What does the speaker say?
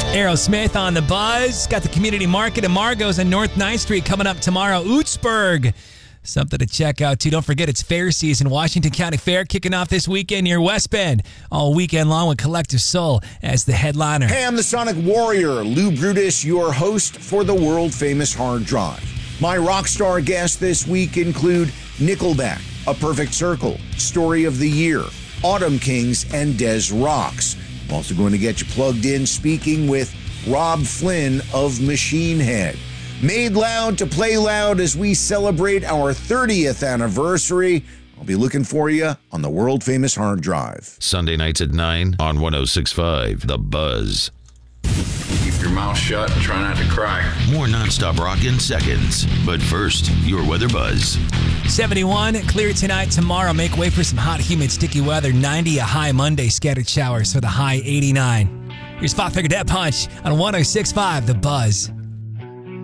Aerosmith on the Buzz. Got the community market at Margot's on North 9th Street coming up tomorrow. Ootsburg. Something to check out, too. Don't forget, it's fair season. Washington County Fair kicking off this weekend near West Bend. All weekend long with Collective Soul as the headliner. Hey, I'm the Sonic Warrior, Lou Brutus, your host for the world-famous Hard Drive. My rock star guests this week include Nickelback, A Perfect Circle, Story of the Year, Autumn Kings, and Des Rocks. I'm also going to get you plugged in speaking with Rob Flynn of Machine Head. Made loud to play loud as we celebrate our 30th anniversary. I'll be looking for you on the world-famous Hard Drive. Sunday nights at 9 on 106.5 The Buzz. Keep your mouth shut and try not to cry. More nonstop rock in seconds. But first, your weather buzz. 71, clear tonight, tomorrow. Make way for some hot, humid, sticky weather. 90, a high Monday, scattered showers for the high 89. Here's Five Finger Death Punch on 106.5 The Buzz.